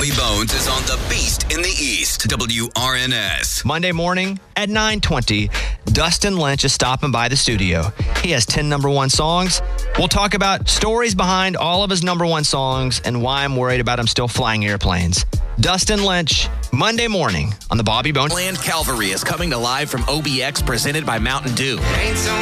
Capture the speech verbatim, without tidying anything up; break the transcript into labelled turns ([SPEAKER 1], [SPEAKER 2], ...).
[SPEAKER 1] Bobby Bones is on the Beast in the East. W R N S.
[SPEAKER 2] Monday morning at nine twenty, Dustin Lynch is stopping by the studio. He has ten number one songs. We'll talk about stories behind all of his number one songs and why I'm worried about him still flying airplanes. Dustin Lynch, Monday morning on the Bobby Bones.
[SPEAKER 1] Land Calvary is coming to live from O B X, presented by Mountain Dew.